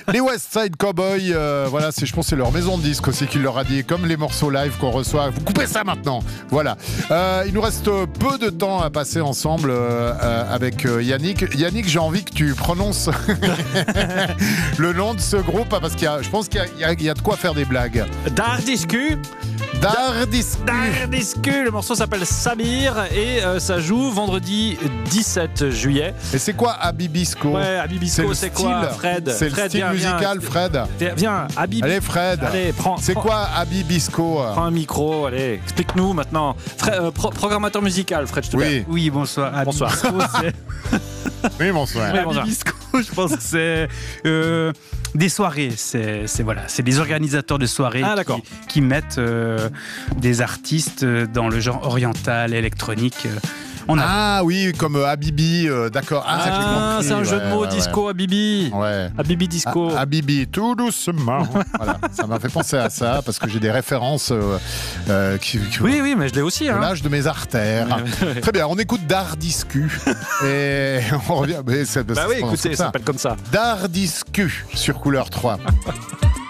Les West Side Cowboys, voilà, je pense que c'est leur maison de disques aussi qui leur a dit, comme les morceaux live qu'on reçoit, vous coupez ça maintenant. Voilà. Il nous reste peu de temps à passer ensemble avec Yannick. Yannick, j'ai envie que tu prononces le nom de ce groupe parce je pense qu'il y a de quoi faire des blagues. Dardiscu. Le morceau s'appelle Samir et ça joue vendredi 17 juillet. Et c'est quoi Abibisco? Ouais, Abibisco, c'est quoi, Fred? C'est le style musical, Fred. Viens, Abibisco. Allez, Fred. Allez, c'est quoi Abibisco? Prends un micro, allez, explique-nous maintenant. Programmateur musical, Fred, je te plaît. Oui, bonsoir. Bonsoir. Oui, bonsoir. Abibisco, je pense que c'est des soirées. C'est des organisateurs de soirées qui mettent des artistes dans le genre oriental, électronique. Oui, comme Habibi, d'accord. C'est un jeu de mots, disco, Habibi. Ouais. Habibi disco. Habibi, tout doucement. Voilà, ça m'a fait penser à ça parce que j'ai des références Oui, mais je l'ai aussi. L'âge de mes artères. Très bien, on écoute Dardiscu et on revient. Écoutez, ça s'appelle comme ça. Dardiscu sur Couleur 3.